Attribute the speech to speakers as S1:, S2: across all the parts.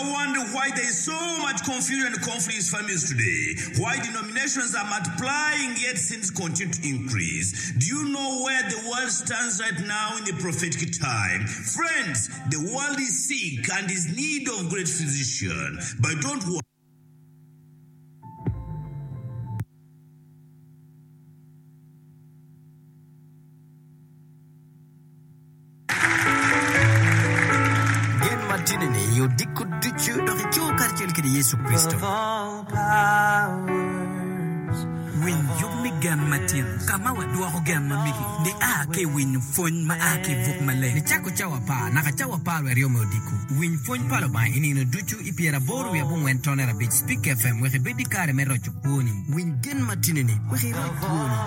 S1: wonder why there is so much confusion and conflict in families today? Why denominations are multiplying yet sins continue to increase? Do you know where the world stands right now in the prophetic time? Friends, the world is sick and is in need of great physician. But don't worry.
S2: Yo diku duchu doki kyo karchel kidi Yesu Kristo. When you migan matin, kama wadua ko gan mamiki, ni ake win fon ma ake vok male. Ni chako chawa pa, naka chawa pa rio me diku. Win fon palo ba ini no duchu ipiera boru ya bon wen tonera bit Speak FM we bedi kare me rochu kuni. Win gen matine ni we ro kuni.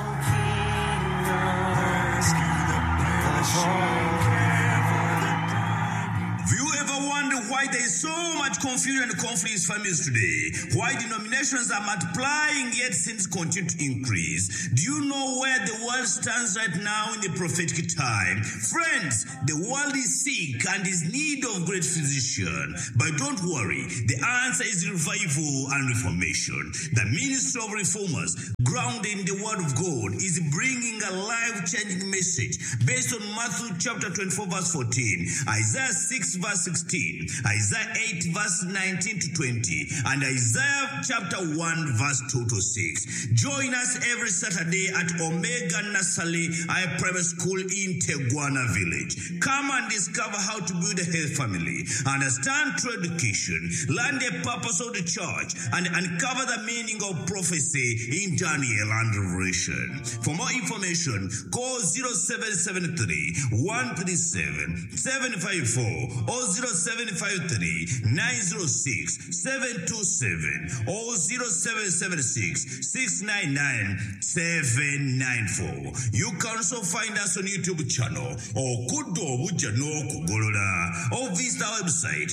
S1: Why there is so much confusion and conflict in families today? Why denominations are multiplying yet sins continue to increase? Do you know where the world stands right now in the prophetic time? Friends, the world is sick and is in need of great physician. But don't worry, the answer is revival and reformation. The ministry of reformers, grounded in the word of God, is bringing a life-changing message based on Matthew chapter 24 verse 14, Isaiah 6 verse 16, Isaiah 8 verse 19 to 20, and Isaiah chapter 1 verse 2 to 6. Join us every Saturday at Omega Nasali Primary School in Teguana Village. Come and discover how to build a healthy family, understand true education, learn the purpose of the church, and uncover the meaning of prophecy in Daniel and Revelation. For more information, call 0773 137 754 or 0753 906 727 or 0776 699 794. You can also find us on YouTube channel or Kudo Wujano Kugolola or visit our website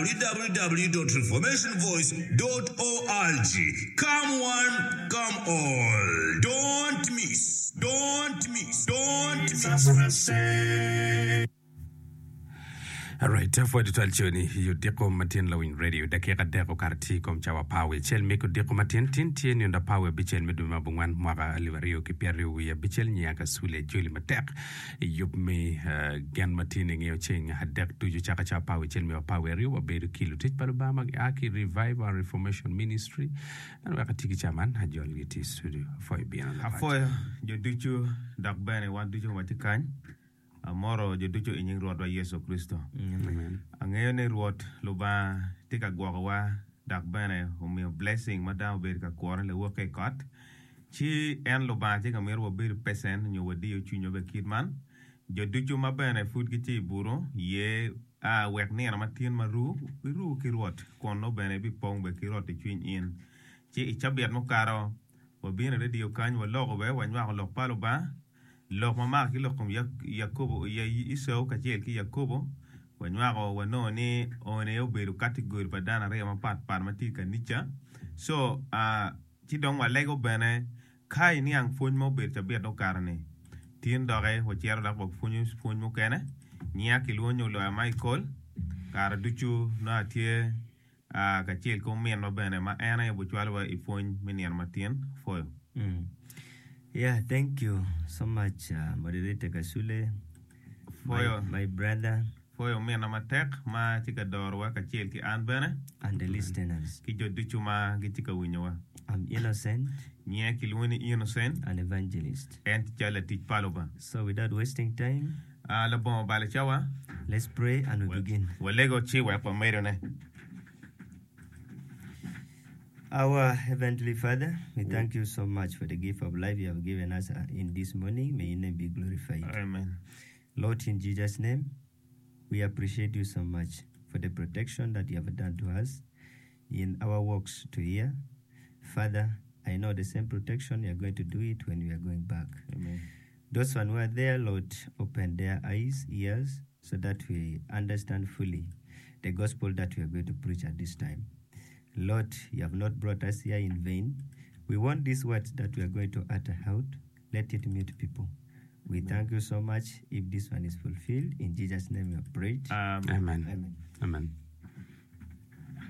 S1: www.reformationvoice.org. Come one, come all. Don't miss. Don't miss. Don't miss.
S3: All right, for the Twalchoni, you deco Martin Lowin Radio, the Kera Deco Carti, com Chawa Power, Chel Meko Deco Martin, Tintin, and the Power Bichel Meduma Bungan, Mara Livario, Kiperio, we are Bichel Niaka Sule, Julie Matek, you may Gan Martin and your chain had deck to you Chakacha Power, Chel Me Power, you were to kill Tit Palabama, Aki Revival Reformation Ministry, and Wakatiki Chaman had your little studio for you being on the
S4: for you do you, Doc Benny, what do you want to kind? Amoro jeducho inying ruot wa Yesu Kristo.
S3: Amen.
S4: Angayone ruot luba tika gwawa dak bene umio blessing madam ber ka kwore le woke kot. Chi en luba tika mir wo ber pesen nyo wadi yo chunyo be kidman. Jeducho ma bene food kiti buro ye a wek ni na matin maru biru ki ruot kono bene bi pong be ki ruot chuin in. Chi ichabiat mo karo wo bine radio kan wo logo be wanwa lo palo ba. Lok mama ki lok kum Yakobo ya Isau kachel ki Yakobo wanwago wano ni one oberu category padana re mapat parmati ka nicha so chidong wa lego bene kai ni ang fun mo ber tabia do karne tin dore ho chero la bok fun mo kene nya ki luonyo lo Michael kar duchu na tie kachel ko men no bene ma ena bu chwalo wa ifun minian matien foyo.
S5: Yeah, thank you so much, Moderator Kasule, my brother,
S4: for your men amatek, ma tika dorwa kachel ki anbene,
S5: and the listeners.
S4: Kijo duchuma gitika winyowa.
S5: I'm Innocent,
S4: Nya kilwini Innocent,
S5: an evangelist.
S4: And chala teach paloba.
S5: So without wasting time,
S4: la bon balachawa.
S5: Let's pray and we begin.
S4: Walego chiwa pa merone.
S5: Our Heavenly Father, we thank you so much for the gift of life you have given us in this morning. May your name be glorified.
S4: Amen.
S5: Lord, in Jesus' name, we appreciate you so much for the protection that you have done to us in our walks to here. Father, I know the same protection you are going to do it when we are going back.
S4: Amen.
S5: Those who are there, Lord, open their eyes, ears, so that we understand fully the gospel that we are going to preach at this time. Lord, you have not brought us here in vain. We want these words that we are going to utter out. Let it meet people. We thank you so much if this one is fulfilled. In Jesus' name we have prayed.
S3: Amen.
S5: Amen.
S3: Amen.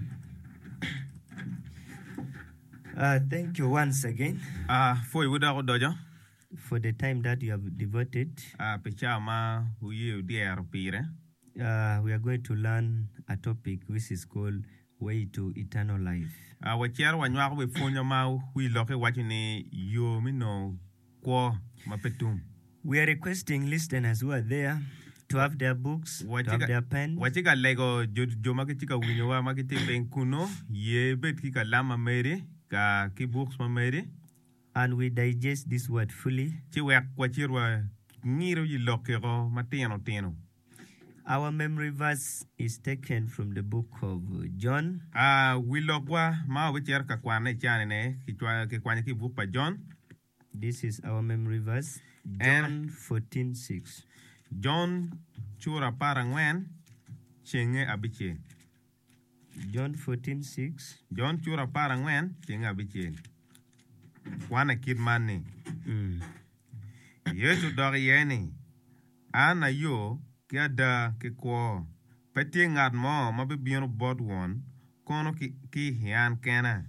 S5: Thank you once again
S4: Foi wuda ko dojo.
S5: for the time that you have devoted.
S4: Picha ma huye dier pire.
S5: We are going to learn a topic which is called Way to Eternal Life.
S4: Wachiar wanywa ko befonyo ma hui loke wachine yo mino kwa mapetum.
S5: We are requesting listeners who are there to have their books, to have their pens.
S4: Wachika lego joma kichika winyo wa makite benkuno ye bet kika lama mere ka ki books ma mere.
S5: And we digest this word fully.
S4: Chi wek wachir wa ngiro yi loke ko mateno teno.
S5: Our memory verse is taken from the book of John.
S4: We lokwa ma wachir ka kwane chane ne ki kwanye ki book pa John.
S5: This is our memory verse. John 14:6.
S4: John chura parangwen chenge abiche.
S5: John 14:6.
S4: John chura parangwen chenge abiche. Kwana kidmani. Yesu dog yeni. Ana yo kia da ki kwa. Peti ngat mo mabibiano bod won. Kono ki hian kena.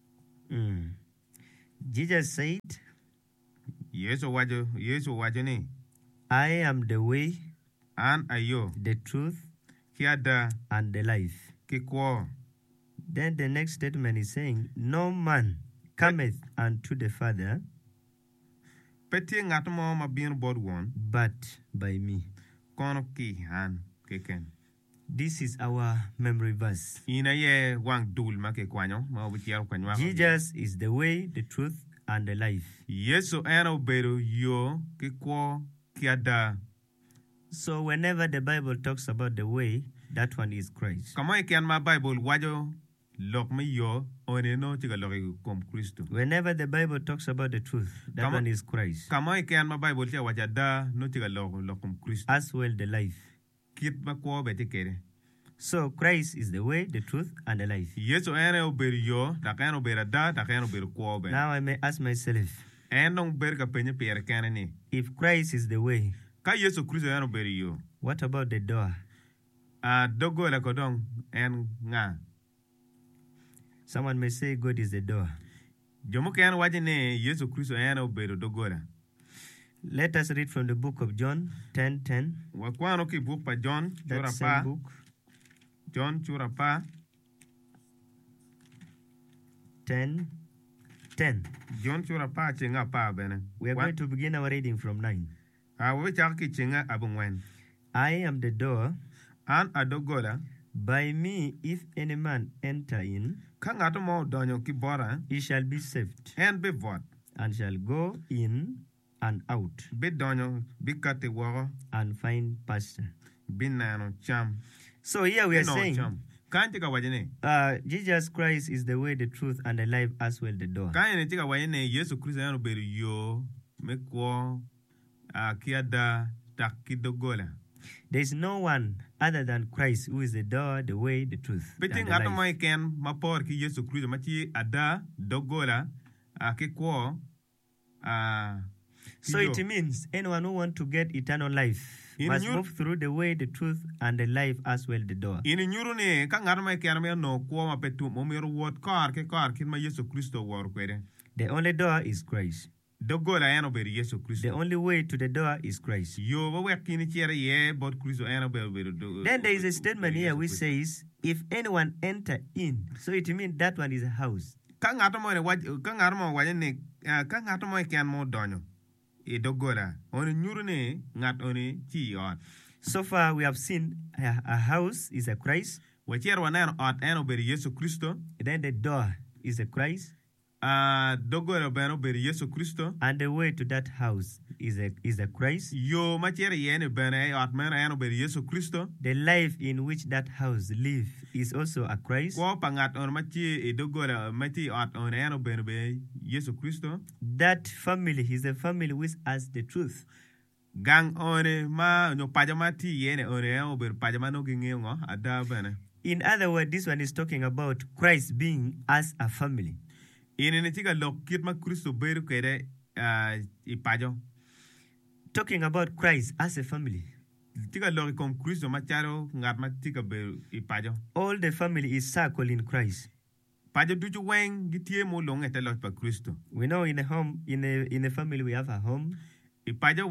S5: Jesus said,
S4: Yesu wajo ni.
S5: I am the way,
S4: An ayo.
S5: the truth,
S4: Kia da
S5: and the life.
S4: ki kwa.
S5: Then the next statement is saying, no man cometh unto the Father
S4: Peti ngat mo mabibiano bod won.
S5: but by me.
S4: Kono ki hian keken.
S5: This is our memory verse.
S4: Ina ye wang dul ma ke kwanyo. Ma obitia kwanyo.
S5: Jesus is the way, the truth, and the life.
S4: Yesu eno beru yo ki kwa kia da.
S5: So whenever the Bible talks about the way, that one is Christ.
S4: Kama ikian ma Bible wajo lok me yo oneno chiga loki kom Kristo.
S5: Whenever the Bible talks about the truth, that
S4: Come on.
S5: one is Christ.
S4: Kama ikian ma Bible chiga waja da no chiga lok kom Kristo.
S5: As well the life.
S4: Kit ma kwa bete kere.
S5: So Christ is the way, the truth, and the life.
S4: Yesu eno beru yo, takeno beru da, takeno beru kwa be.
S5: Now I may ask myself,
S4: Enong beru ka penye pere kene ni.
S5: if Christ is the way,
S4: Ka Yesu Kristo eno beru yo.
S5: what about the door?
S4: Dogo la kodong en nga.
S5: Someone may say God is the door.
S4: Jomo ke eno waje ne Yesu Kristo eno beru dogo la.
S5: Let us read from the book of John 10:10.
S4: Wakwano ki book pa John chura
S5: That same
S4: pa.
S5: book,
S4: John chura pa.
S5: 10:10.
S4: John chura pa chinga pa bene.
S5: We are going to begin our reading from 9.
S4: We chak ki chinga abungwen.
S5: I am the door.
S4: An adogola.
S5: By me, if any man enter in,
S4: Ka ngato mo donyo ki bora.
S5: he shall be saved,
S4: En be vot.
S5: and shall go in and out,
S4: Be donyo. Be kate woro.
S5: and find pasture.
S4: Be nano cham.
S5: So here we are
S4: No
S5: saying,
S4: cham. Kanti ka wajene.
S5: Jesus Christ is the way, the truth, and the life, as well the door.
S4: Kanye tika wajene Yesu Kristo yano beru yo. Me kwa. Kia da. Taki dogola.
S5: There is no one other than Christ who is the door, the way, the truth, and
S4: Peti
S5: the
S4: ngato
S5: life.
S4: mo iken. Mapor ki Yesu Kristo. Machi ada. Dogola. Ki kwa.
S5: So it means anyone who wants to get eternal life
S4: In
S5: must
S4: your-
S5: move through the way, the truth, and the life, as well the door.
S4: Ini nyuru ne ka ngaro mai kiana me no kwa ma petu mo mero wot kar kin ma Yesu Kristo wor kwere.
S5: The only door is Christ.
S4: Dogo la eno beri Yesu
S5: The
S4: Kristo.
S5: only way to the door is Christ.
S4: Yo ba wek kini chere ye bot Kristo eno beri do.
S5: Then there is a statement here which says, if anyone enter in. So it means that one is a house.
S4: Ka ngato mo ne waje ne ka ngato mo kian mo donyo. E dogo la oni nyuru ne ngat oni chi ot.
S5: So far we have seen a house is a Christ.
S4: Wachier wana ot eno beri Yesu Kristo.
S5: Then the door is a Christ.
S4: Dogo la beno beri Yesu Kristo.
S5: And the way to that house is a Christ.
S4: Yo ma chere ye ne bene ot meno eno beri Yesu Kristo.
S5: The life in which that house live is also a Christ.
S4: Kwa pangat on machi e dogora mati ot on eno be Yesu Kristo.
S5: That family is a family which has the truth.
S4: Gang one ma no pajamati yene on eno be pajamano gingengo ada bene.
S5: In other words, this one is talking about Christ being as a family.
S4: Ine ne tika lokit ma Kristo beru kere I pajo.
S5: Talking about Christ as a family.
S4: Tika loki kom Kristo ma charo ngat ma tika beru I pajo.
S5: All the family is circled in Christ.
S4: pajo duchu weng gitie mo long ete lot pa Kristo.
S5: We know in a home, in a family, we have a home,
S4: Ipajo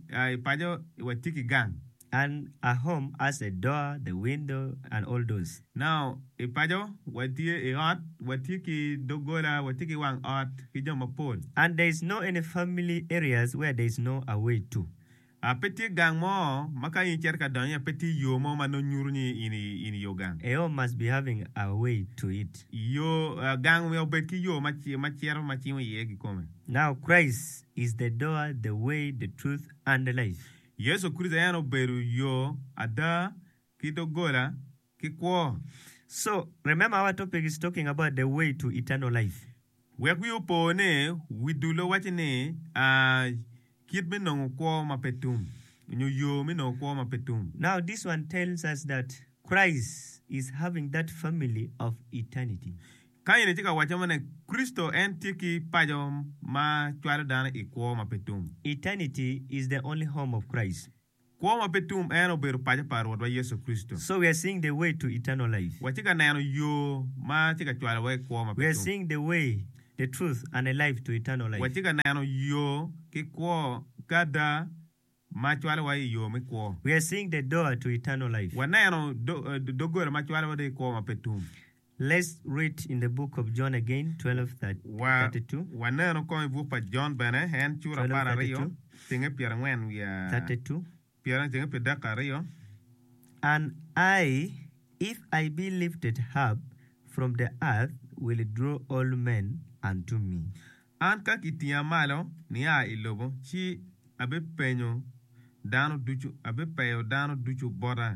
S4: watiki gang.
S5: and a home has a door, the window, and all those.
S4: Now, ipajo watie ot, watiki dogola, watiki wang ot, kijo mapol.
S5: And there is no any family areas where there is no a way to.
S4: A peti gang mo, maka yin cherka donya peti yo mo mano nyuruni ini yo gang.
S5: A home must be having a way to it.
S4: Yo gang we obeki yo machi ye kikome.
S5: Now Christ is the door, the way, the truth, and the life.
S4: Yesu Kristo yano beru yo ada kidogola kikwo.
S5: So remember our topic is talking about the way to eternal life.
S4: Weku yo pone widulo wachine kit minong kwo mapetum. Yo minong kwo mapetum.
S5: Now this one tells us that Christ is having that family of eternity.
S4: Kaya chika wachamane Kristo en tiki pajo ma chwalo dana ikwo mapetum.
S5: Eternity is the only home of Christ.
S4: Kwo mapetum en oberu pajo parwad wa Yesu Kristo.
S5: So we are seeing the way to eternal life.
S4: Wachika nano yo ma chika chwalo wa kwo mapetum.
S5: We are seeing the way, the truth, and the life to eternal life.
S4: Wachika nano yo kikwo kada ma chwalo wa yo me kwo.
S5: We are seeing the door to eternal life.
S4: Wanano dogora ma chwalo wa de kwo mapetum.
S5: Let's read in the book of John again, 12:32.
S4: Wanano ko ibupa John bana hen chura para rio. Tinge piara ngwen we
S5: 32.
S4: piara tinge pedaka rio.
S5: And I, if I be lifted up from the earth, will draw all men unto me.
S4: An ka kitia malo ni a ilobo chi abe penyo dano duchu abe peyo dano duchu bora.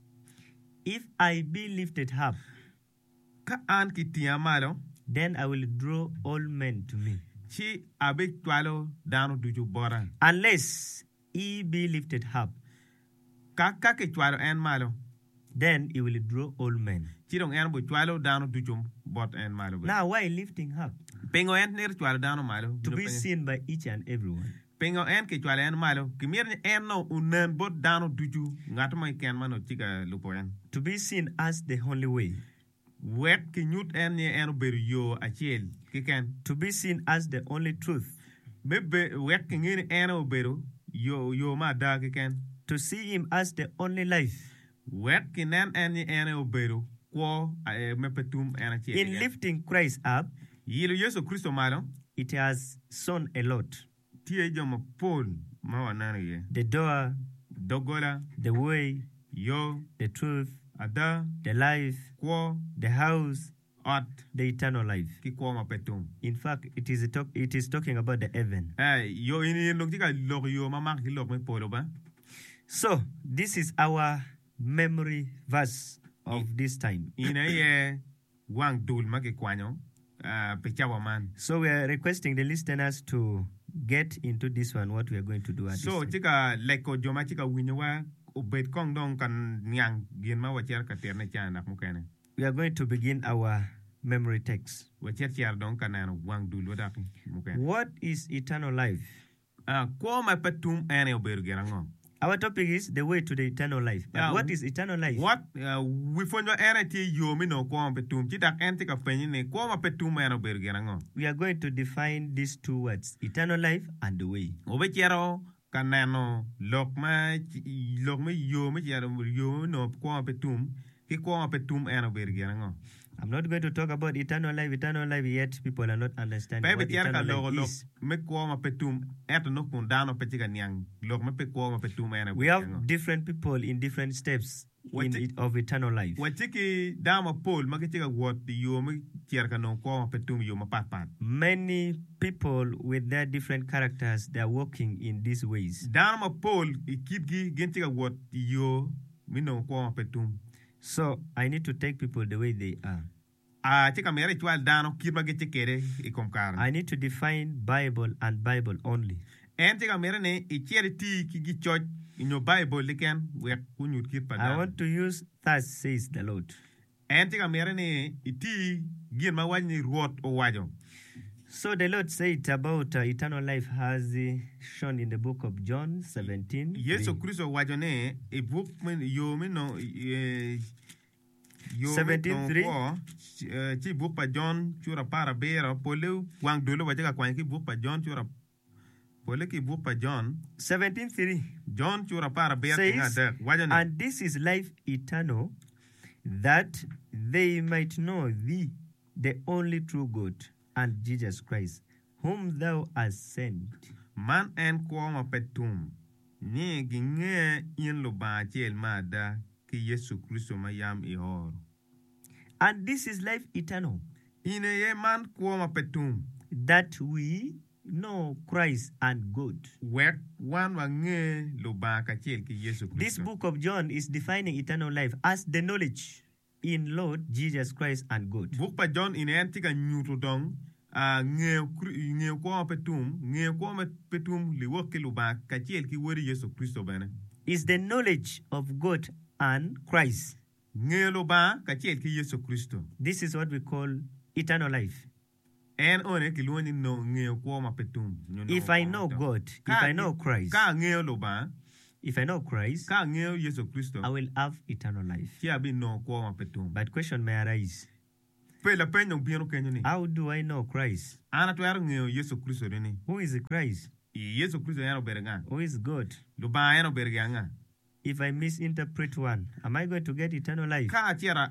S5: If I be lifted up,
S4: Ka an kitia malo
S5: then I will draw all men to me.
S4: chi abe twalo dano duchu bora.
S5: Unless he be lifted up,
S4: Ka ke twalo en malo
S5: then he will draw all men.
S4: chi dong en bo twalo dano duchu bot en malo.
S5: Now, why lifting up?
S4: Pengo en ner twalo dano malo.
S5: To be seen by each and everyone.
S4: Pengo en ke twalo en malo kimir en no unen bot dano duchu ngatmo iken mano chika lupo en.
S5: To be seen as the only way.
S4: Wet ki nyut en ye en beru yo achiel kiken.
S5: To be seen as the only truth.
S4: Bebe wet ki ngini en beru yo ma da kiken.
S5: To see him as the only life.
S4: Wet ki nen en ye en beru kwo mepetum en achiel.
S5: In lifting Christ up,
S4: Yilo Yesu Kristo malo
S5: it has shown a lot.
S4: tie joma pol ma wanano ye.
S5: The door,
S4: Dogola
S5: the way,
S4: yo
S5: the truth,
S4: ada
S5: the life,
S4: kwo
S5: the house,
S4: ot
S5: the eternal life.
S4: ki kwo mapetum.
S5: In fact, it is talking about the heaven.
S4: Yo ini lok tika lok yo mama ki lok me polo ba.
S5: So, this is our memory verse of this time.
S4: Ina ye wang dul ma ki kwanyo pechawa man.
S5: So, we are requesting the listeners to get into this one, what we are going to do at
S4: So
S5: this time.
S4: tika leko joma tika winyo wa ubet kong dong kan nyang gin ma wacher ka terne cha nak mukene.
S5: We are going to begin our memory text.
S4: Wacher chiar dong kanano wang dul wadak mukene.
S5: What is eternal life?
S4: Kwo mapetum ene oberu gerango.
S5: Our topic is the way to the eternal life. But
S4: Yeah,
S5: what is eternal life?
S4: What we find your ene ti yomi no kwo mapetum chitak ente ka penyi ne kwo mapetum ene oberu gerango.
S5: We are going to define these two words, eternal life and the way.
S4: Obechero kanano lok me yomi chiaro yomi no kwo mapetum ki kwo mapetum ene oberu gerango.
S5: I'm not going to talk about eternal life yet people are not understanding
S4: Bebe
S5: what
S4: tiar ka
S5: eternal
S4: logo
S5: life
S4: lok
S5: is.
S4: me kwo mapetum eto no kun dano petika nyang lok me pe kwo mapetum ene.
S5: We have different people in different steps of eternal life.
S4: Wachiki dama pol magitika wot yomi tiar ka no kwo mapetum yoma pat.
S5: Many people with their different characters, they are walking in these ways.
S4: Dama pol ikidgi gentika wot yo mi no kwo mapetum.
S5: So I need to take people the way they are.
S4: Chika mere chwal dano kirma gete kere ikomkar.
S5: I need to define Bible and Bible only.
S4: En chika mere ne ichiere ti kigi church in your Bible liken we kunyut kirpa
S5: I
S4: dano.
S5: want to use thus says the Lord.
S4: En chika mere ne iti gin ma wani ruot o wajo.
S5: So the Lord said about eternal life has shown in the book of John 17.
S4: Yesu Kristo wajo ne e book men yo mi no
S5: 17:3.
S4: Chi book pa John chura para bera pole wang dolo wa jaga kwan ki book pa John chura pole ki book pa John
S5: 17:3
S4: John chura para bera
S5: says,
S4: tinga wajan
S5: and this is life eternal, that they might know thee, the only true God, and Jesus Christ, whom thou hast sent.
S4: man en kwa ma petum ni ginge in lo ba chel ma da ki Yesu Kristo ma yam I hor
S5: And this is life eternal,
S4: ine ye man kwa ma petum
S5: that we know Christ and God.
S4: wek wan wa nge lo ba ka chel ki Yesu Kristo.
S5: This book of John is defining eternal life as the knowledge in Lord Jesus Christ and God.
S4: Book pa John ine en tika nyuto dong nge kwa ma petum li wok ki lo ba ka chel ki wori Yesu Kristo bene
S5: Is the knowledge of God and Christ.
S4: nge lo ba ka chel ki Yesu Kristo.
S5: This is what we call eternal life.
S4: En one ki lo ni no nge kwa ma petum
S5: If I know God, if I know Christ,
S4: ka nge lo ba
S5: if I know Christ,
S4: ka nge Yesu Kristo
S5: I will have eternal life.
S4: ki abi no kwa ma petum
S5: But question may arise,
S4: pe la penyo bieno kenyo ni
S5: how do I know Christ?
S4: ana to yar nge Yesu Kristo ni
S5: Who is Christ?
S4: Yesu Kristo yaro berga
S5: Who is God?
S4: lo ba yaro berga nga
S5: If I misinterpret one, am I going to get eternal life?
S4: ka achera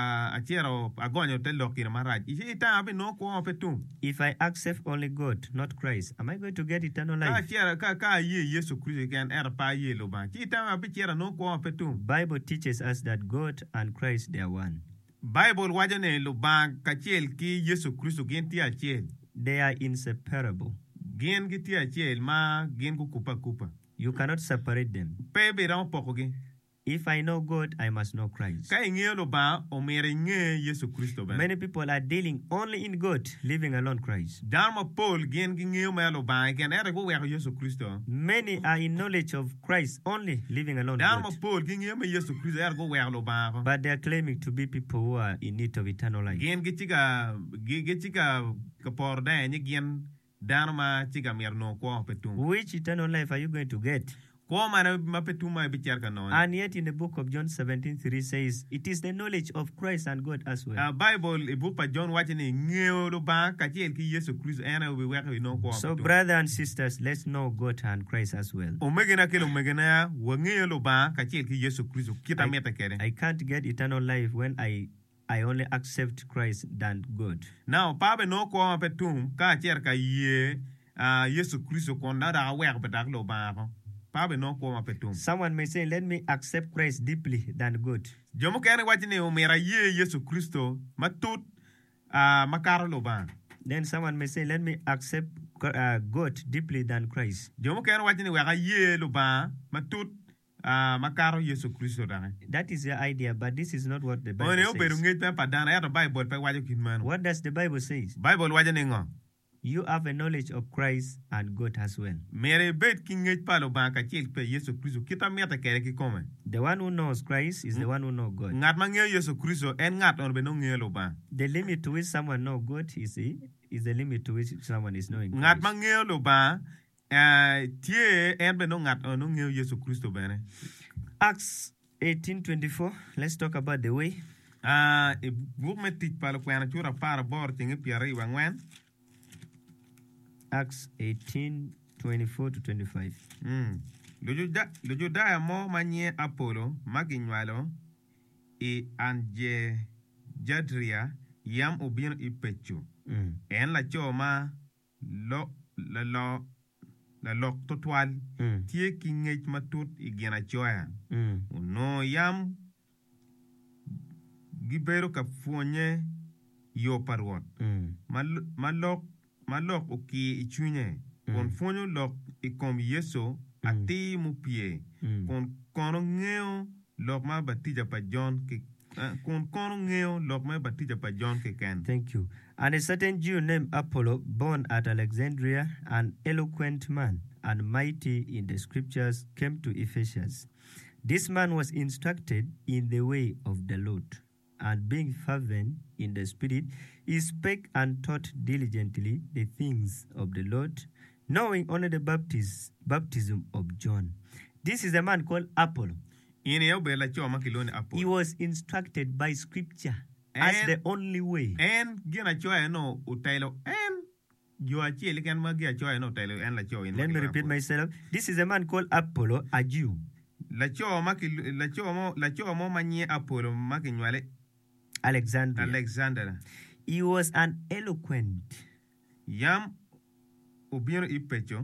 S4: agonyo te lokira maraj ita abi no kwa ma petum
S5: If I accept only God, not Christ, am I going to get eternal
S4: ka
S5: life?
S4: achera ka ye Yesu Kristo kan era pa ye lo ba ita abi chera no kwa ma petum
S5: Bible teaches us that God and Christ they are one.
S4: Bible wajane lo ba ka chel ki Yesu Kristo gen ti achel
S5: They are inseparable.
S4: gen gi ti achel ma gen ku kupa
S5: You cannot separate them.
S4: pe be ram poko ge
S5: If I know God, I must know Christ.
S4: ka nge lo ba o mere nge Yesu Kristo ba
S5: Many people are dealing only in God, leaving alone Christ.
S4: Dharma Paul gen gi nge ma lo ba gen era go wer Yesu Kristo
S5: Many are in knowledge of Christ only, leaving alone
S4: Dharma
S5: God.
S4: Paul gi nge ma Yesu Kristo era go wer lo ba
S5: But they are claiming to be people who are in need of eternal life.
S4: gen gi tika ka por da ni gen Dharma tika mer no ko petum
S5: Which eternal life are you going to get?
S4: ko ma petum ma bi cher ka no
S5: And yet in the book of John 17:3 says, it is the knowledge of Christ and God as well.
S4: Bible e book pa John wache ni nge lo ba ka chel ki Yesu Kristo era we wer no ko
S5: So
S4: petum
S5: brothers and sisters, let's know God and Christ as well.
S4: o megena kelo megena wa nge lo ba ka chel ki Yesu Kristo kita meta kere
S5: I can't get eternal life when I only accept Christ than God.
S4: Now, pabe no ko petum ka cher ka ye Yesu Kristo kon da wer bedak lo ba ko. Pabe no ko petum.
S5: Someone may say, let me accept Christ deeply than God.
S4: Jomo kene wati ne o mera ye Yesu Kristo matut makaro lo ba.
S5: Then someone may say, let me accept God deeply than Christ.
S4: Jomo kene wati ne wa ye lo ba matut makaro Yesu Kristo da.
S5: That is your idea, but this is not what the Bible
S4: One o beru
S5: says.
S4: nge pa dana ya Bible pe wajo kin man.
S5: What does the Bible say?
S4: Bible wajo ne ngo.
S5: You have a knowledge of Christ and God as well.
S4: Mere bet ki nge pa lo ba ka chel pe Yesu Kristo kita meta kere ki kome.
S5: The one who knows Christ is the one who knows God.
S4: Ngat ma nge Yesu Kristo en ngat on be no nge lo ba.
S5: The limit to which someone knows God is the limit to which someone is knowing
S4: Ngat
S5: Christ.
S4: ma nge lo ba tie en be no ngat on nge Yesu Kristo bene.
S5: Acts 18:24. Let's talk about the way.
S4: E buk me tit pa lo kwena chura para bor tinge piare wa ngwen.
S5: Acts 18:24 to 25.
S4: Lojo da mo manye Apollo maginwalo e anje jadria yam obien ipechu. En la choma la lok totwal tie ki ngej matut igena choya. No yam gibero ka fonye yo parwot. Malok oki ichunye. Kon fonyo lok ikom Yeso ati mupie. Kon kono ngeo lok ma batija pa John ke kon kono ngeo lok ma batija pa John ke ken.
S5: Thank you. And a certain Jew named Apollo, born at Alexandria, an eloquent man and mighty in the scriptures, came to Ephesus. This man was instructed in the way of the Lord, and being fervent in the spirit, he spake and taught diligently the things of the Lord, knowing only the baptism of John. This is a man called Apollo.
S4: Ini yo be la cho makiloni
S5: He
S4: Apollo.
S5: was instructed by scripture as
S4: And-
S5: the only way.
S4: En gina cho no utelo en yo achiel kan ma gia cho no utelo en la cho in.
S5: Let me repeat myself. This is a man called Apollo, a Jew.
S4: La cho mo manye Apollo makinwale
S5: Alexandria.
S4: Alexander.
S5: He was an eloquent,
S4: Yam ubiro ipecho.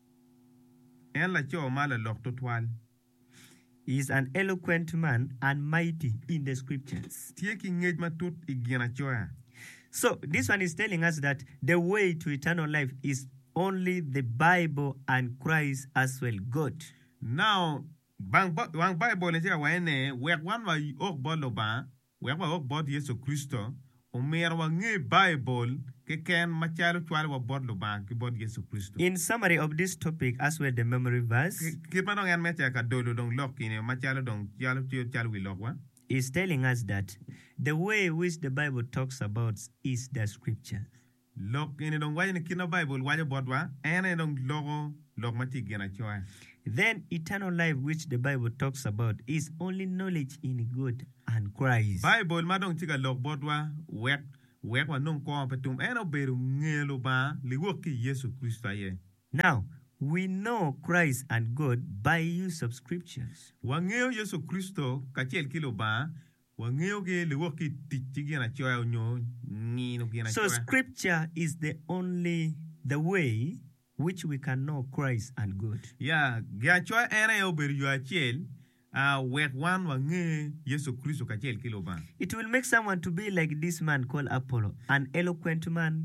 S4: En la cho ma la lok total.
S5: he is an eloquent man and mighty in the scriptures.
S4: Tie ki ngej matut igina cho ya.
S5: So this one is telling us that the way to eternal life is only the Bible and Christ as well, God.
S4: Now, wang Bible ni siya wane, wek wan wa ok bolo ba, wek wa ok bod Yesu Kristo, umer wa ngi Bible, ke ken machalo chwale wa bod lo ba, ki bod Yesu Kristo.
S5: In summary of this topic, as well the memory verse
S4: Kit ma dong en mecha ka dolo dong lok kini, machalo dong chalo wi lok wa.
S5: is telling us that the way which the Bible talks about is the scripture.
S4: Lok kini dong waje ni kina Bible waje bod wa, ene dong lok mati gina chwa.
S5: Then eternal life which the Bible talks about is only knowledge in God and Christ.
S4: Bible ma dong chika lok bod wa, wek wa nong kwa petum, ene oberu ngelo ba, liwo ki Yesu Kristo ye.
S5: Now, we know Christ and God by use of scriptures.
S4: Wangeo Yesu Kristo kachiel kilo ba, wangeo ke liwo ki tichi gina chwa nyo, ngino gina
S5: So
S4: chwa.
S5: scripture is the way which we can know Christ and God.
S4: Ya, gina chwa ene oberu yu achiel, wek wan wange Yesu Kristo kachiel kilo ba.
S5: It will make someone to be like this man called Apollo, an eloquent man.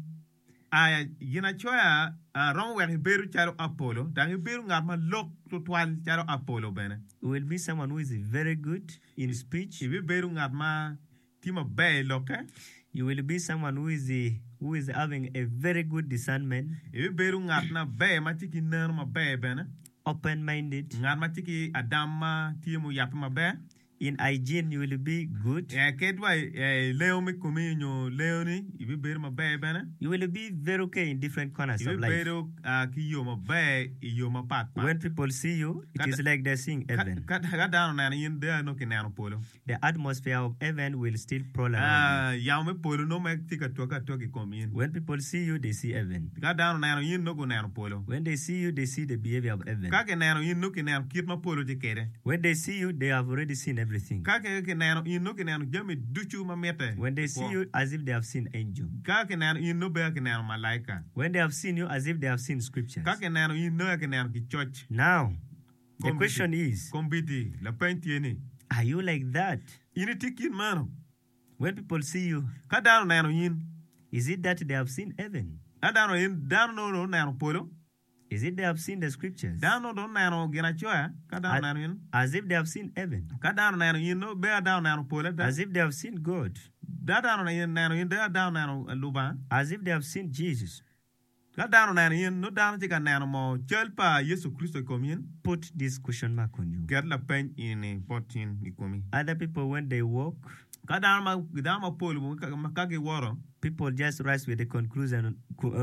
S4: Gina chwa rom wek beru charo Apollo, dangi beru ngarma lok tutwal charo Apollo bene.
S5: Will be someone who is very good in speech.
S4: Ibi beru ngarma tima bay loke,
S5: You will be someone who is having a very good discernment,
S4: ibi beru ngarna bay matiki nerma bay bene.
S5: open-minded.
S4: Ngarma tiki adama timu yapma bay.
S5: In hygiene, you will be good.
S4: Kedwa leo mi kumi nyo leo ni ibi beru ma bay bene.
S5: You will be very okay in different corners
S4: Ibi
S5: of life.
S4: beru ki yo ma bay yo ma pat.
S5: When people see you, it is like they're seeing heaven.
S4: Ka dano na yin de no ki nano polo.
S5: The atmosphere of heaven will still prowl around you.
S4: Yaw me polo no me tika toka kom yin.
S5: When people see you, they see heaven.
S4: Ka dano na yin no ko nano polo.
S5: When they see you, they see the behavior of heaven.
S4: Ka ke nano yin no ki nano kit ma polo je kere.
S5: When they see you, they have already seen everything.
S4: Ka ke nano yin no ki nano jami duchu ma mete.
S5: When they see you, as if they have seen angel.
S4: Ka ke nano yin no be ke nano malaika.
S5: When they have seen you, as if they have seen scriptures.
S4: Ka ke nano yin no ke nano ki church.
S5: Now, the
S4: Kombiti.
S5: question is,
S4: Kombiti la penti ni.
S5: are you like that?
S4: Ini tikin mano.
S5: When people see you,
S4: Ka dano nano yin.
S5: is it that they have seen heaven?
S4: Ka dano yin dano no nano polo.
S5: Is it they have seen the scriptures?
S4: Dano do nano gina choya. Ka dano nano yin.
S5: As if they have seen heaven.
S4: Ka dano nano yin no be dano nano polo.
S5: As if they have seen God.
S4: Da dano nano yin da dano nano luba.
S5: As if they have seen Jesus.
S4: Ka dano nano yin no dano tika nano mo chelpa Yesu Kristo kom yin.
S5: Put this question mark on you.
S4: Get la pen ini potin ikomi.
S5: Other people, when they walk,
S4: Ka dano ma polo ka ke woro.
S5: people just rise with the conclusion.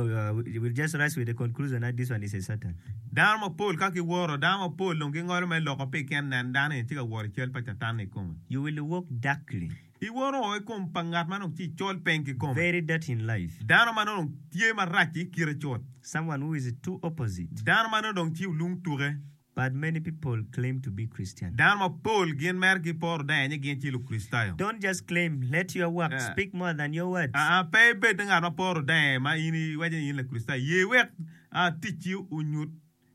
S5: Will just rise with the conclusion that this one is a Satan.
S4: Dano ma polo ka ke woro. Dano ma polo longi ngoro me loko pe ken nan dano tika woro chelpa chatane ikomi.
S5: You will walk darkly,
S4: I woro o kom pangat manong chi chol pen ki kom.
S5: very dirty in life.
S4: Dano manong tie ma rachi kira chot.
S5: Someone who is too opposite.
S4: Dano manong chi lung ture.
S5: But many people claim to be Christian.
S4: Dano ma pol gien mer ki por dane gien chi lu kristayo.
S5: Don't just claim. Let your work speak more than your words.
S4: Pe be denga ma por dane ma ini waje yin le kristayo. Ye wek tichi unyut.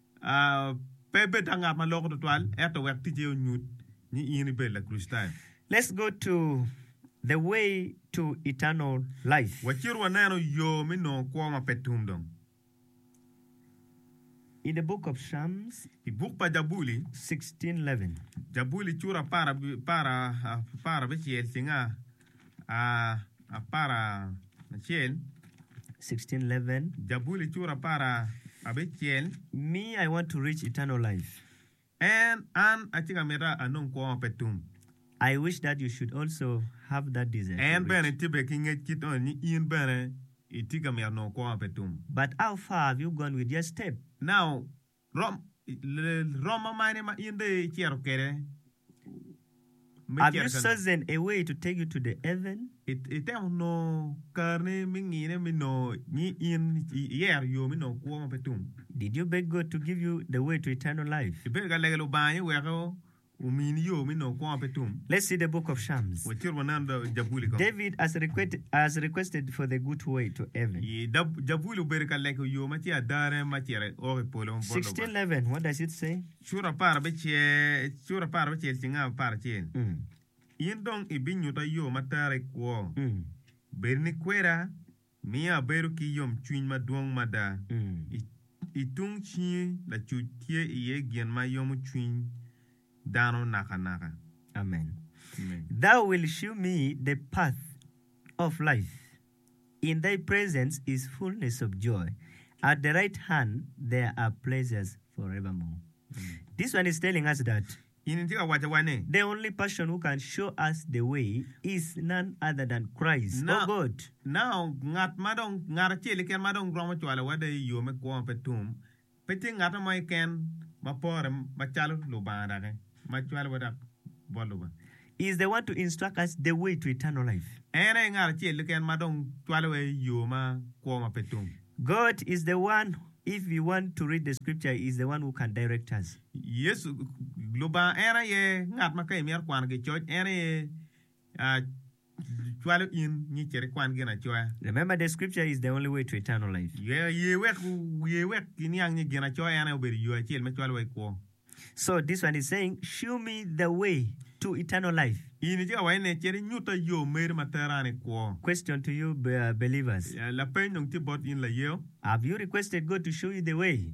S4: Pe be denga ma loko total eto wek tichi unyut. Ni ini be le kristayo.
S5: Let's go to the way to eternal life.
S4: Wachir wanano yo mi no kwa ma petum dong.
S5: In the book of Psalms
S4: I buk pa Jabuli.
S5: 16:11.
S4: Jabuli chura para bechiel singa para chiel.
S5: 16:11.
S4: Jabuli chura para bechiel.
S5: Me, I want to reach eternal life.
S4: And an achiga mera anong kwa petum.
S5: I wish that you should also have that desire.
S4: And
S5: to reach.
S4: bene tibe kinge kito ni in bene itiga mera no kwa petum.
S5: But how far have you gone with your step?
S4: Now Roma mine ma inde chiero kere
S5: Have you chosen a way to take you to the heaven?
S4: Item no carne mingine mino ni in yer yo mino kuoma petum.
S5: Did you beg God to give you the way to eternal life?
S4: Ibega legalo banyo wero umini yo mino kuoma petum.
S5: Let's see the book of Psalms.
S4: Wachir wananda jabuli ko.
S5: David has requested for the good way to heaven.
S4: Jabuli berika leko yo matia dare matia ore polo.
S5: 16:11. What does it say?
S4: Shura para beche tinga para chen. Indong ibinyuta yo matare kwa. Berni kwera mia beru ki yom chwin maduong mada. Itung chi la chutie iye gian ma yom chwin dano naka.
S5: Amen. Thou will shew me the path of life. In thy presence is fullness of joy. At the right hand there are pleasures forevermore. This one is telling us that the only person who can show us the way is none other than Christ, God.
S4: Now, ngat chili ken madong groma chwala wade yo me kwa petum. Peti ngata mai ken mapore machalo lubanda ke. Machwala wada boluba.
S5: He is the one to instruct us the way to eternal life.
S4: Ene ngar chili ken madong chwala we yo ma kwa petum.
S5: God is the one. If we want to read the scripture, he is the one who can direct us.
S4: Yes, globa era ye ngat makai miar kwan ke church era ye chwalo in ni chere kwan gena choya.
S5: Remember, the scripture is the only way to eternal life.
S4: Ye wek kini ang ni gena choya ana oberi yo achel me chwalo we ko.
S5: So this one is saying, show me the way to eternal life. Question to you, believers. Have you requested God to show you the way?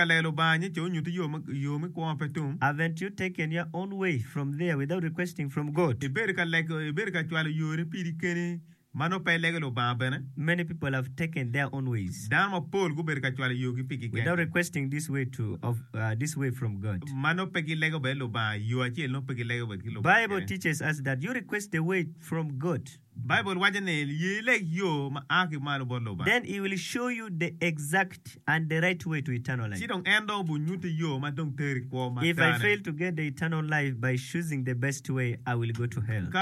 S5: Haven't you taken your own way from there without requesting from God? Many people have taken their own ways without requesting this way from God. Bible teaches us that you request the way from God. Then he will show you the exact and the right way to eternal life. If I fail to get the eternal life by choosing the best way, I will go to hell.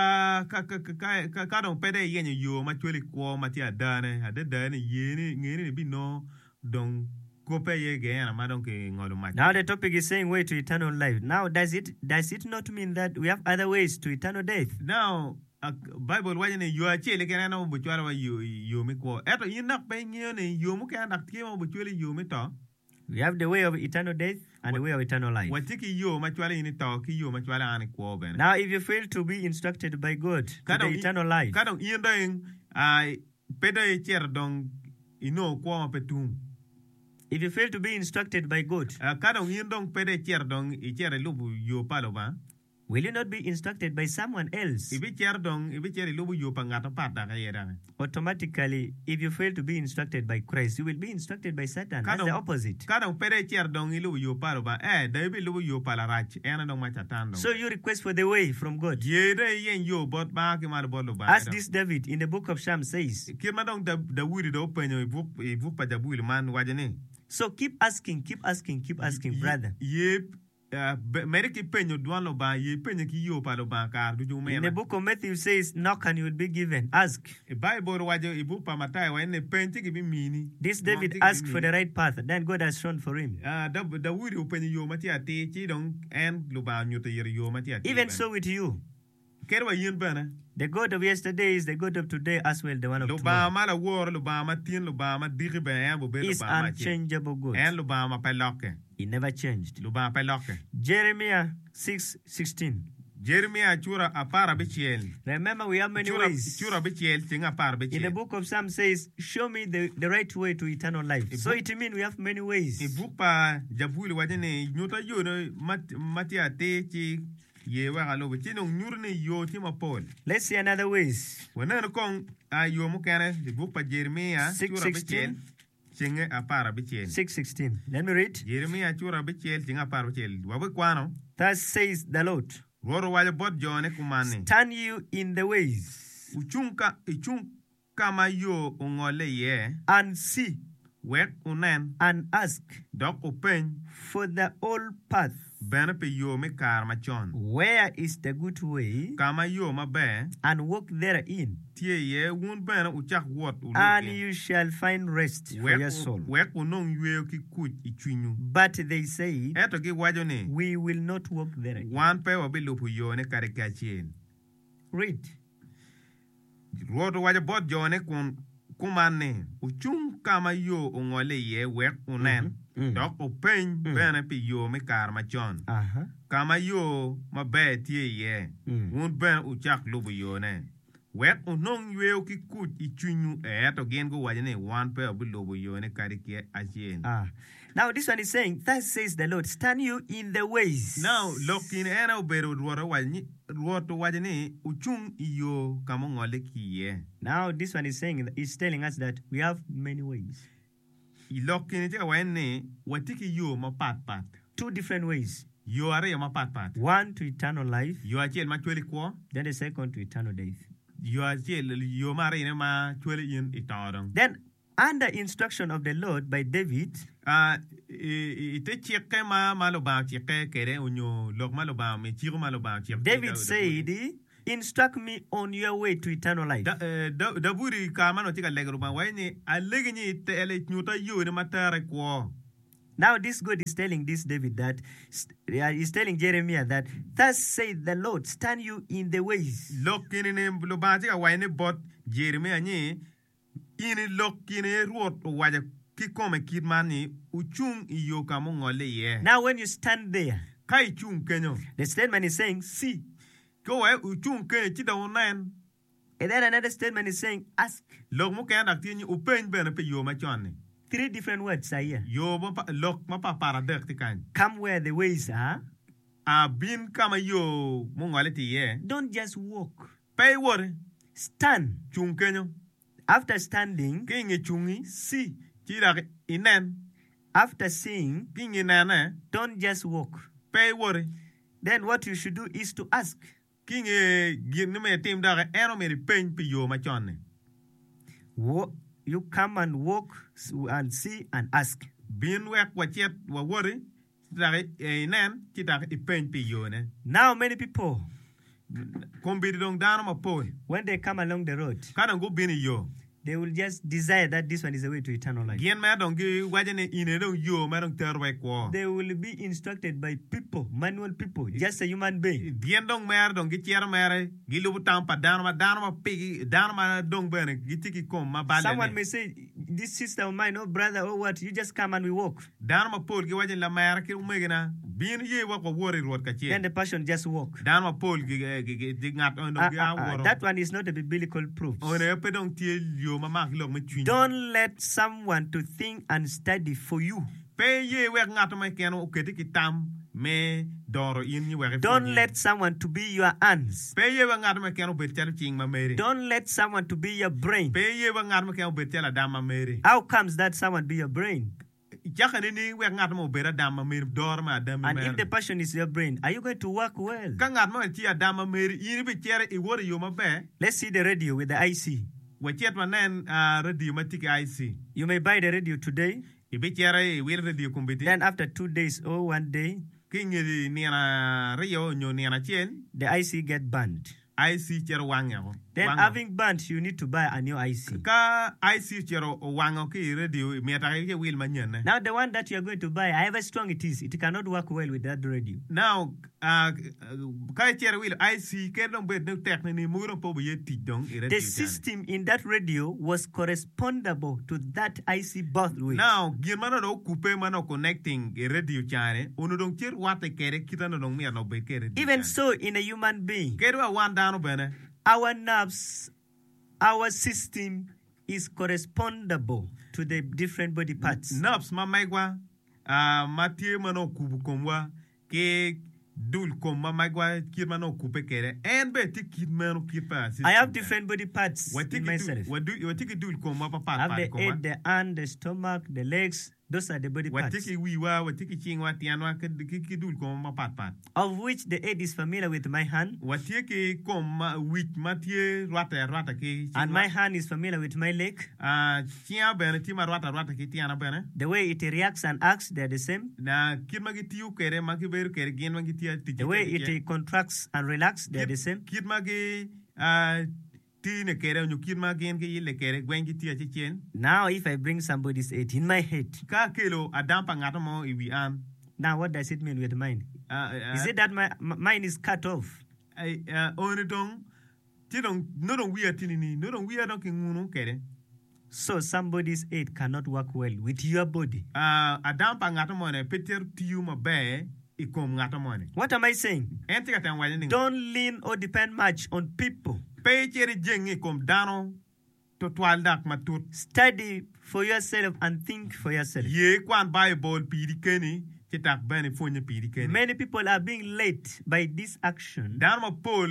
S5: Now the topic is saying way to eternal life. Now does it not mean that we have other ways to eternal death?
S4: Now Bible wajane yo achele kana no buchwala wa yo me ko eto yinak pe ngene yo mu kana daktima buchwele yo me to.
S5: We have the way of eternal death and the way of eternal life.
S4: Watiki yo machwala ini to ki yo machwala ani ko ben.
S5: Now if you fail to be instructed by God to the eternal life,
S4: kadong yendong pedo e cher dong ino ko petum.
S5: If you fail to be instructed by God,
S4: kadong yendong pedo e cher dong e cher lubu yo palo ba.
S5: Will you not be instructed by someone else? Automatically, if you fail to be instructed by Christ, you will be instructed by Satan. That's the opposite. So you request for the way from God. As this David in the book of Psalms says. So keep asking, brother. In the book of Matthew says, knock and you will be given. Ask. This David asked for the right path, then God has shown for him. Even so with you. The God of yesterday is the God of today as well, the one of tomorrow. Is unchangeable God. He never changed. Jeremiah 6:16. Remember, we have many ways. In the book of Psalms says, show me the right way to eternal life. So it means we have many ways. Let's see another ways. 6:16. 6:16. Let me read. Thus says the Lord, stand you in the ways and see and ask for the old path
S4: bene pe yo me kar machon
S5: where is the good way,
S4: kama yo mabe
S5: and walk therein,
S4: tie ye wun bene uchak wot
S5: and you shall find rest for your soul.
S4: wek unong ywe ki kuch ichwinyu
S5: But they said,
S4: eto ki wajo ni
S5: we will not walk therein.
S4: wan pe wabi lupu yo ne kare kachien
S5: Read.
S4: ruoto wajo bot jo ne kumane uchung kama yo ungole ye wek unen dok upeny bene pe yo me kar machon
S5: Uh-huh.
S4: kama yo mabe tie ye wun bene uchak lupu yo ne wek unong ywe ki kuch ichwinyu eto gen go wajo ne wan pe wabi lupu yo ne kare kachien
S5: Now this one is saying, thus says the Lord, stand you in the ways.
S4: now lokin ena ubero ruoto wajo ni uchung iyo kama ngole kiye
S5: Now this one is saying, is telling us that we have many ways.
S4: lokin te wene watiki yo mapat
S5: 2 different ways.
S4: yo are yo mapat
S5: One to eternal life,
S4: yo achiel ma chweli kwo
S5: then the second to eternal death.
S4: yo achiel yo mare ne ma chweli in itodong
S5: Then under instruction of the Lord by David,
S4: ite chike ma lo ba chike kere onyo lok ma lo ba me chiro ma lo ba chike
S5: David said, instruct me on your way to eternal life.
S4: da buri ka mano tika legro ba wani alegi ni te ele nyuta yo ne matare kwo
S5: Now this God is telling this David that, he's telling Jeremiah that, thus said the Lord, stand you in the ways.
S4: lokin ne lo ba tika wani bot Jeremiah ni ini lokin ruot waja ki kome kit mani uchung iyo kamo ngole ye
S5: Now when you stand there,
S4: kai chung kenyo
S5: the statement is saying, see.
S4: ko we uchung kenyo chida unen
S5: And then another statement is saying, ask.
S4: lok mo kaya tini upeny bene pe yo machon
S5: 3 different words are here.
S4: yo lok ma pa para dek ti kan
S5: Come where the ways are.
S4: bin kama yo mo ngole ti ye
S5: Don't just walk.
S4: pe wore
S5: Stand.
S4: chung kenyo
S5: After standing,
S4: kingi chungi
S5: see.
S4: chida inen
S5: After seeing,
S4: kingi nene
S5: don't just walk.
S4: pe wore
S5: Then what you should do is to ask.
S4: kingi gin me tim da eno me pen pe yo machon
S5: You come and walk and see and ask.
S4: bin wek wachet wa wore chida inen chida pen pe yo ne
S5: Now many people,
S4: kombiri dong dano ma po
S5: when they come along the road,
S4: kana go bin yo
S5: they will just desire that this one is the way to eternal life.
S4: gien me dong gi wajane ine dong yo me dong terwe ko
S5: They will be instructed by people, manual people, just a human being.
S4: gien dong mer dong gi chier mere gi lubu tampa dano ma pigi dano ma dong bene gi tiki kom ma bale
S5: Someone may say, this sister of mine, oh brother, oh what, you just come and we walk.
S4: dano ma pol gi wajane la mer ki umegina bin ye wa ko wori ruot ka
S5: Then
S4: chier
S5: the person just walk.
S4: dano ma pol gi ngat on gi aworo
S5: That one is not a biblical proof.
S4: one pe dong tie yo ma mak lo me twin
S5: Don't let someone to think and study for you.
S4: pe ye wek ngat ma keno uketi ki tam me doro in ni wek
S5: Don't let someone to be your hands.
S4: pe ye wek ngat ma keno bet chalo ching ma mere
S5: Don't let someone to be your brain.
S4: pe ye wek ngat ma keno bet chala dam ma mere
S5: How comes that someone be your brain?
S4: jakane ni wek ngat ma bera dam ma mere dor ma dam ma
S5: And
S4: mere
S5: if the person is your brain, are you going to work well?
S4: ka ngat ma ti dam ma mere in be chere I wori yo ma be
S5: Let's see the radio with the IC.
S4: we chet ma nen radio ma tiki IC
S5: You may buy the radio today,
S4: I be chere I wir radio kumbiti
S5: then after 2 days or 1 day,
S4: kingi ni na rio nyo ni na chen
S5: the IC get banned.
S4: IC chere wangya
S5: Then having banned, you need to buy a new IC.
S4: ka IC chere wango ki radio mi ta ke wil ma nyen
S5: Now the one that you are going to buy, however strong it is, it cannot work well with that radio.
S4: now ka chere wil IC ke dong bet no tek ni mu ro po ye ti dong I radio
S5: The system in that radio was correspondable to that IC both ways.
S4: now gin mana do coupe mana connecting I radio chane onu dong cher wate kere kita no dong mi no bet kere
S5: Even so, in a human being,
S4: kere wa wan dano bene
S5: our nerves, our system is correspondable to the different body parts.
S4: naps ma maigwa matie mano kubu komwa ke dul kom ma maigwa kir mano coupe kere en be ti kit mano kit pa
S5: I have different body parts in myself.
S4: wa tiki dul kom ma pa
S5: I have
S4: pa
S5: the
S4: kom
S5: head, the hand, the stomach, the legs, Those are the body parts,
S4: Watiki wiwa, watiki chingwa, tianwa, kidul koma pat.
S5: of which the head is familiar with my hand,
S4: Watiki koma, wich matie, rata ki.
S5: and my hand is familiar with my leg.
S4: Chia bene, tima rata ki tiana bene.
S5: The way it reacts and acts, they are the same.
S4: Na kid magi tiu kere, magi beru kere, gen magi tia tiki.
S5: The way it contracts and relaxes, they are the same.
S4: Kid magi, tine kere, nyu kid magi en ki yile kere, gwengi tia chichen.
S5: Now, if I bring somebody's head in my head,
S4: Ka kilo, adampa ngatomo iwi an.
S5: now what does it mean with mine? Is it that mine is cut off?
S4: Only dong, tidong, no dong we are tinini, no dong we are don't ngunu kere.
S5: So somebody's head cannot work well with your body.
S4: Adampa ngatomone, peter tiuma be, ikom ngatomone.
S5: What am I saying?
S4: Entika tan wajani.
S5: Don't lean or depend much on people.
S4: Pe chere jengi kom dano, to twal dak matut.
S5: Study for yourself and think for yourself.
S4: Ye kwan Bible pirikeni, chitak bene fonye pirikeni.
S5: Many people are being led by this action,
S4: Dano ma Paul,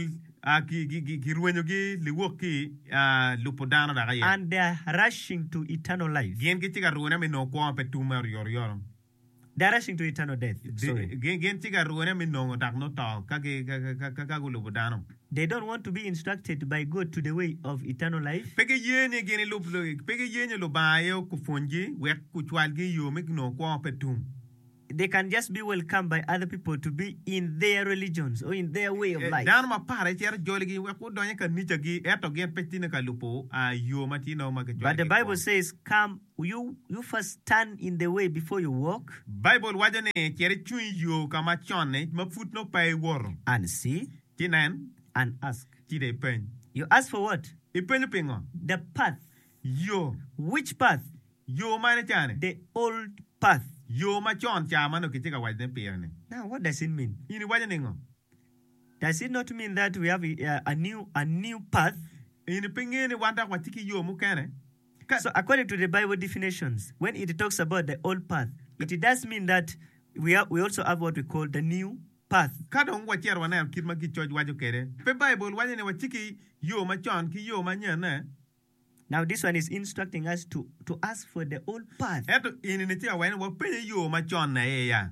S4: ki ruenyo gi liwoki, lupo dano daga ye.
S5: and they are rushing to eternal life.
S4: Gen ki chika ruene mi no kwa pe tumar yor.
S5: They are rushing to eternal death. Sorry.
S4: Gen chika ruene mi no dak no tau, kage lupo dano.
S5: They don't want to be instructed by God to the way of eternal life.
S4: Pege yene gene lupo, pege yene lo bayo kufonji, wek kuchwal gi yo mi no kwa pe tum.
S5: They can just be welcomed by other people to be in their religions or in their way of life.
S4: Dan ma pare cher joli gi we ko donya kan ni jagi eto gen petina ka lupo a yo mati no ma
S5: But the Bible says, come, you first stand in the way before you walk
S4: Bible wajane cher chun yo kama chone ma fut no pay wor
S5: and see
S4: tinan
S5: and ask.
S4: ti de pen
S5: You ask for what?
S4: e pen pingo
S5: The path.
S4: yo
S5: Which path?
S4: mane chane
S5: The old path.
S4: yo ma chon cha mano ki tika wajane pirne
S5: Now, what does it mean?
S4: ini wajane ngo
S5: Does it not mean that we have a new path?
S4: ini pengene wanda watiki yo mu kane
S5: So, according to the Bible definitions, when it talks about the old path, it does mean that we also have what we call the new path.
S4: kada ngwa cher wana kit ma ki choj wajo kere pe Bible wajane watiki yo ma chon ki yo ma nyane.
S5: Now, this one is instructing us to ask for the old path.
S4: Eto ininitia wen wa penye yo ma chon na ya.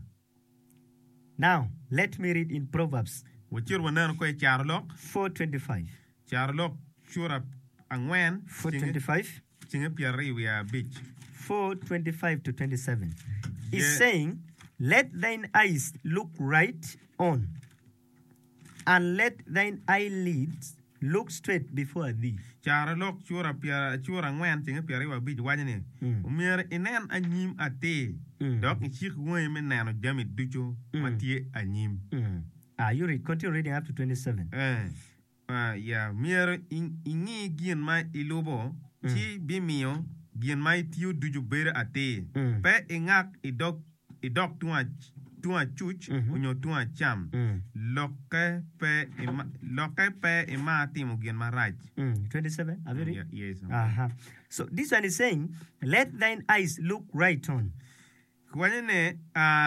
S5: Now, let me read in Proverbs
S4: Wachir wanan ko Charlock
S5: 4:25.
S4: shura angwen
S5: 4:25.
S4: Chinga piari we are beach.
S5: 4:25 to 27. It's
S4: Yeah.
S5: saying, let thine eyes look right on, and let thine eyelids look straight before thee.
S4: Charlock shura angwen chinga piari wa beach wajane. Umir inen anyim ate. Dok chik we men nano jamit ducho matie anyim.
S5: You read, continue reading up to 27.
S4: Ya mir ingi gien ma ilobo chi bimio gien mai tiu duju bere ate. Pe ingak idok tua chuch unyo tua cham. Loke pe ima timu gien ma raj.
S5: 27, have you read?
S4: Yes.
S5: So this one is saying, let thine eyes look right on,
S4: Kwenye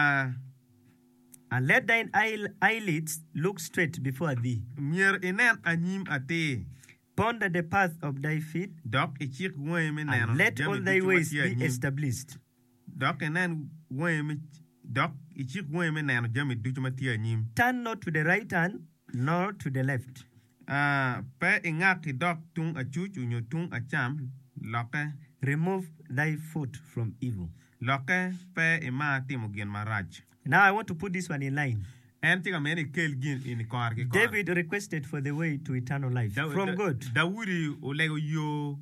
S5: and let thine eyelids look straight before thee.
S4: mir inen anyim ate.
S5: Ponder the path of thy feet,
S4: Dok ichik we men nano
S5: and let all
S4: jamit
S5: thy
S4: duchu
S5: ways
S4: matie
S5: be
S4: anyim.
S5: established.
S4: Dok enen we me dok ichik we men nano jamit duchu matie anyim.
S5: Turn not to the right hand, nor to the left.
S4: Pe ingak dok tung a chuch unyo tung a cham. Loke
S5: Remove thy foot from evil.
S4: pe ima timu gien ma raj.
S5: Now I want to put this one in line.
S4: En tika meni kel gien in kor ki kor.
S5: David requested for the way to eternal life from God.
S4: Dawudi olego yo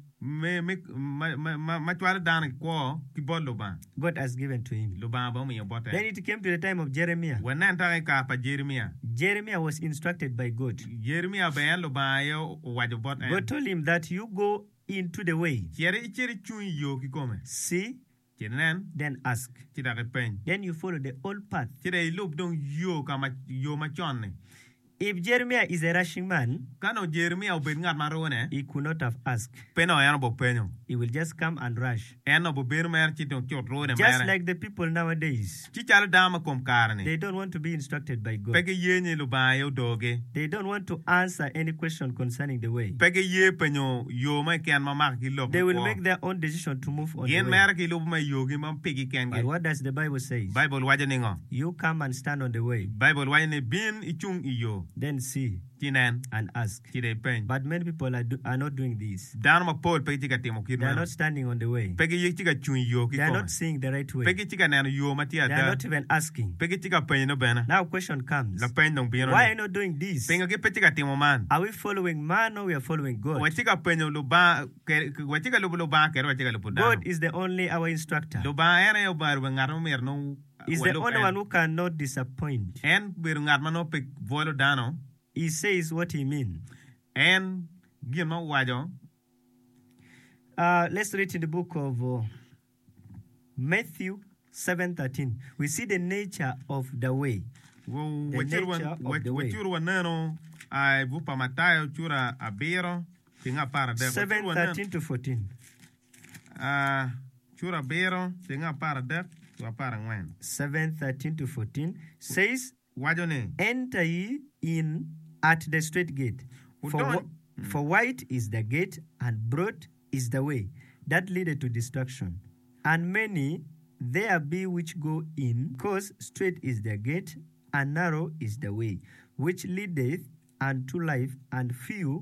S4: ma chwara dan ko ki bod loba.
S5: God has given to him.
S4: Loba ba mi bote.
S5: Then it came to the time of Jeremiah.
S4: Wenan ta ka pa Jeremia.
S5: Jeremiah was instructed by God.
S4: Jeremia ben loba yo wajo bot en.
S5: God told him that you go into the way,
S4: Cheri chun yo ki kome.
S5: see,
S4: Chenen
S5: then ask.
S4: chida ke pen.
S5: Then you follow the old path.
S4: Chida loop dong yo ka ma yo ma chon ne.
S5: If Jeremiah is a rushing man,
S4: Kano Jeremiah obed ngat marone.
S5: he could not have asked.
S4: Peno eno bo penyo.
S5: He will just come and rush.
S4: Eno bo ber mer chitong chot rone
S5: Just
S4: mer.
S5: like the people nowadays.
S4: Chichal dama kom karne.
S5: They don't want to be instructed by God.
S4: Pege yenye lubayo doge.
S5: They don't want to answer any question concerning the way.
S4: Pege ye penyo yo ma ken ma mak ki lok.
S5: They will make their own decision to move on the
S4: Yen
S5: way.
S4: mer ki lob ma yogi ma pege ken
S5: But
S4: ge.
S5: what does the Bible say?
S4: Bible waje ningo.
S5: You come and stand on the way,
S4: Bible waje ne bin ichung iyo.
S5: then see
S4: Chinen.
S5: and ask.
S4: Chide pen.
S5: But many people are not doing this.
S4: Dan ma pol pege chika timo
S5: They are
S4: kirma.
S5: not standing on the way.
S4: Pege ye chika chung yo ki
S5: They are
S4: koma.
S5: not seeing the right way.
S4: Pege chika nano yo ma tia
S5: They are
S4: da.
S5: not even asking.
S4: Pege chika pen no bena.
S5: Now question comes.
S4: La pen dong bino.
S5: Why are you not doing this?
S4: Penga ke pe chika timo man.
S5: Are we following man or we are following God?
S4: Wachika penyo luba. Wachika luba kero wachika lupa dano.
S5: God is the only our instructor.
S4: Luba ene yo bar ngaro mer no.
S5: He's the only one who cannot disappoint.
S4: En ber ngat ma no pe volo dano.
S5: He says what he means.
S4: En gino wajo.
S5: Let's read in the book of Matthew 7:13. We see the nature of the way. The nature of the way.
S4: Wachuru nano. Ai bupa Matayo chura abiro. Tinga para de.
S5: 7:13 to 14.
S4: Chura biro. Tinga para de. Tua para ngwen.
S5: 7:13 to 14 says,
S4: Wajo ne.
S5: enter ye in at the straight gate. For wide is the gate, and broad is the way that leadeth to destruction. And many there be which go in, because straight is the gate, and narrow is the way, which leadeth unto life, and few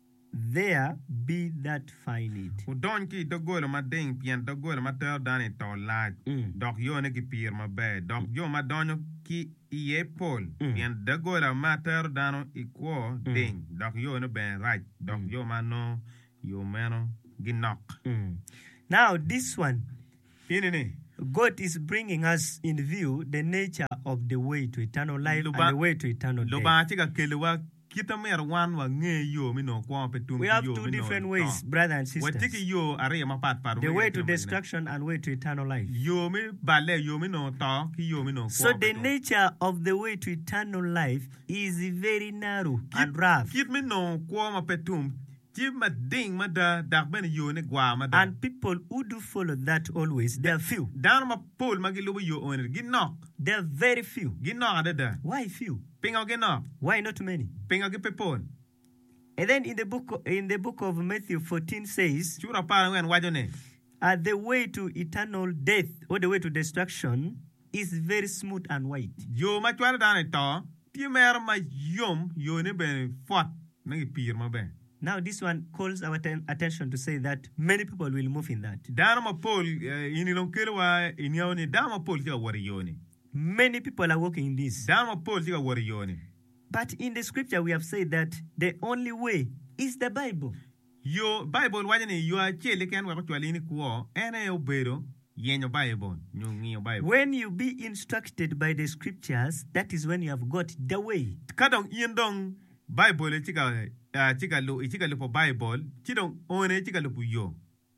S5: there be that find it.
S4: Udon ki dogolo ma ding pien dogolo ma ter dani to laj. Dok yo ne ki pir ma be. Dok yo ma donyo ki iye pol. Pien dogolo ma ter dano ikwo ding. Dok yo ne ben right. Dok yo ma no yo meno ginok.
S5: Now this one,
S4: Ini
S5: God is bringing us in view the nature of the way to eternal life and the way to eternal death.
S4: Loba chika kelewa kita mer wan wa nge yo mi no kwa petum.
S5: We have two different ways, brothers and sisters.
S4: Watiki yo are ma pat pat.
S5: The way to destruction and way to eternal life.
S4: Yo mi bale yo mi no to ki yo mi no.
S5: So the nature of the way to eternal life is very narrow and rough.
S4: Kit mi no kwa ma petum. Ma ding ma da ben yo ne gwa ma da.
S5: And people who do follow that always, they are few.
S4: Dan ma pol ma gilu yo oner ginok.
S5: They are very few.
S4: Ginok da da.
S5: Why few?
S4: Pinga ginok.
S5: Why not many?
S4: Pinga gi pepol.
S5: And then in the book of Matthew 14 says,
S4: Chura pa wen wajo ne.
S5: The way to eternal death or the way to destruction is very smooth and white.
S4: Yo ma chwala dan to. Ti mer ma yom yo ne ben fot na gi pir ma ben.
S5: Now this one calls our attention to say that many people will move in that.
S4: Dama pol ini long kelwa inyoni dama pol tiga wari yoni.
S5: Many people are walking in this.
S4: Dama pol tiga wari yoni.
S5: But in the scripture we have said that the only way is the Bible.
S4: Yo Bible wajani yo a chele ken wa chwali ni kuo ene obero yenyo Bible nyongi Bible.
S5: When you be instructed by the scriptures, that is when you have got the way.
S4: Kadong yendong Bible chika lo for Bible chidong one chika lo yo.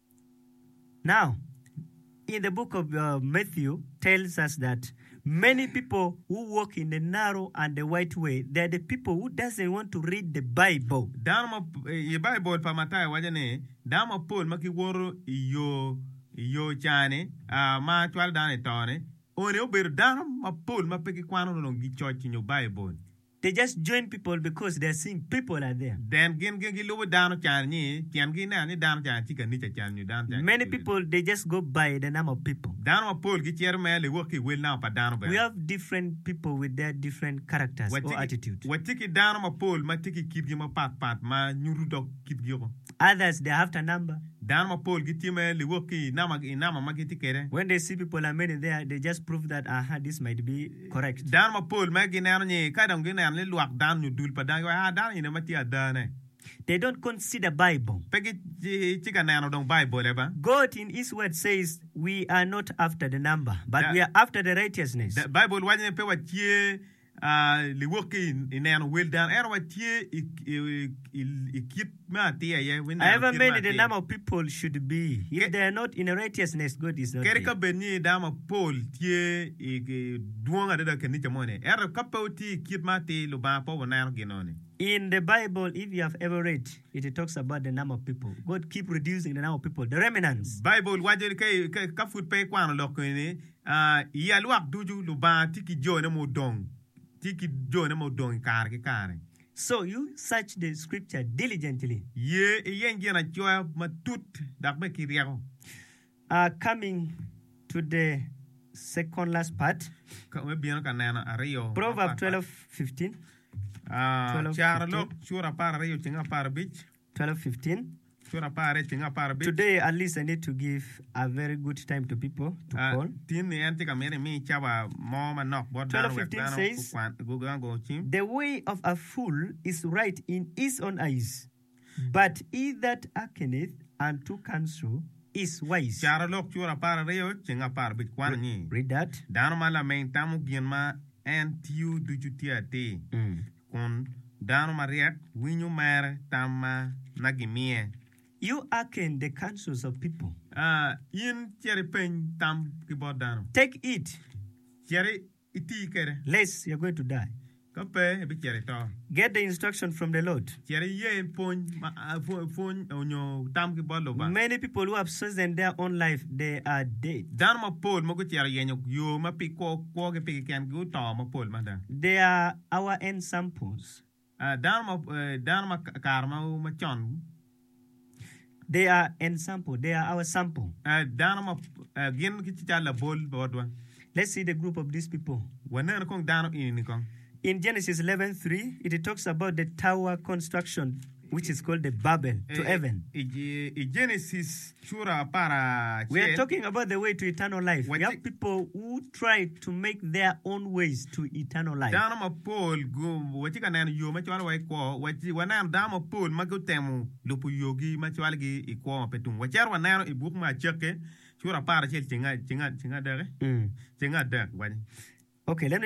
S5: Now, in the book of Matthew tells us that many people who walk in the narrow and the wide way, they're the people who doesn't want to read the Bible.
S4: Dama Bible pa Matayo wajane dama pol maki woro yo chane ma twal dane tone one ober dama pol ma peki kwano no gi church in your Bible.
S5: They just join people because they're seeing people are there.
S4: Then gen lo dano chan ni tian gi na ni dano chan chika ni chan ni dano.
S5: Many people they just go by the name of people.
S4: Dano pol gi cher me le woki will now pa dano ba.
S5: We have different people with their different characters or attitude.
S4: Watiki dano ma pol ma tiki kid gi ma pat ma nyuru dog kid gi ko.
S5: Others they have a number.
S4: Dan ma pol gi time le woki nama ma gi tikere.
S5: When they see people are many there, they just prove that this might be correct.
S4: Dan ma pol ma gi na ni ka dong gi na le luak dan nu dul pa dan dan ina ma ti adane.
S5: They don't consider Bible.
S4: Pegi chika na no dong Bible eba.
S5: God in his word says we are not after the number, but we are after the righteousness.
S4: The Bible wanye pe wa tie li woki in an well done erwa tie ikit ma tie ye when
S5: however many the number of people should be, if they are not in righteousness, God is not
S4: kerika
S5: there.
S4: beni dama Paul tie duonga de ke ni chamone er kapauti kit ma tie lo ba po na genone.
S5: In the Bible, if you have ever read, it talks about the number of people. God keep reducing the number of people, the remnants.
S4: Bible waje ke ka foot pe kwan lo ko ni ya luak duju lo ba tiki jone mo dong tiki jone mo dong kar ke kare.
S5: So you search the scripture diligently.
S4: Ye yen gena joa matut dak be ki riago.
S5: Coming to the second last part,
S4: Ka we bien ka nana ario.
S5: Proverbs 12:15.
S4: Chara lok sura para rio tinga para bich.
S5: 12:15.
S4: Sura para tinga para bich.
S5: Today, at least I need to give a very good time to people to call.
S4: Tin ni anti ka mere mi chaba mo ma nok bod
S5: 12:15 says, the way of a fool is right in his own eyes, but he that hearkeneth unto counsel is wise.
S4: Chara lok sura para rio tinga para bich kwan ni.
S5: Read that.
S4: Dano mala main tamu gien ma en tiu dujutia te. Kun dano mariak winyu mere tama nagimie.
S5: You hearken the counsels of people.
S4: In cherry pen tam keyboard dano.
S5: Take it,
S4: Cherry iti kere.
S5: lest you're going to die.
S4: Kape bi cherry to.
S5: Get the instruction from the Lord.
S4: Cherry ye pon phone onyo tam keyboard lo ba.
S5: Many people who have chosen their own life, they are dead.
S4: Dan ma pol mo ko cherry yenyo yo ma pi ko ke pi kan go to ma pol ma da.
S5: They are our ensamples.
S4: Dan ma karma ma chon.
S5: They are ensample. They are our sample.
S4: Dan ma gin ki chala bol bodwa.
S5: Let's see the group of these people.
S4: Wana kong dan ini kong.
S5: In Genesis 11:3, it talks about the tower construction, which is called the Babel to heaven.
S4: Genesis sura para.
S5: We are talking about the way to eternal life. We have people who try to make their own ways to eternal life.
S4: Dan ma pol go wati kana yo ma chwala wai ko wati wana dan ma pol ma go temu lupu yogi ma chwala gi iko ma petung wachar wana ibuk ma cheke sura para chel chinga dare chinga dare wani.
S5: Okay, let me